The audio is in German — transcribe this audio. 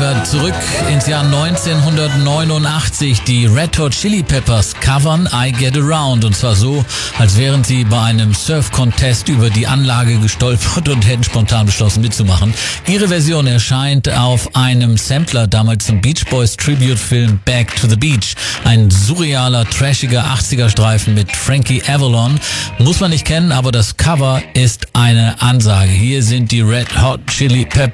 wir zurück ins Jahr 1989. Die Red Hot Chili Peppers covern I Get Around, und zwar so, als wären sie bei einem Surf-Contest über die Anlage gestolpert und hätten spontan beschlossen mitzumachen. Ihre Version erscheint auf einem Sampler, damals zum Beach Boys Tribute-Film Back to the Beach. Ein surrealer, trashiger 80er-Streifen mit Frankie Avalon. Muss man nicht kennen, aber das Cover ist eine Ansage. Hier sind die Red Hot Chili Peppers.